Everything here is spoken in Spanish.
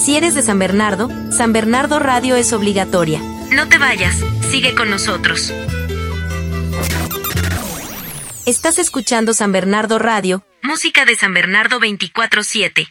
Si eres de San Bernardo Radio es obligatoria. No te vayas, sigue con nosotros. Estás escuchando San Bernardo Radio, música de San Bernardo 24/7.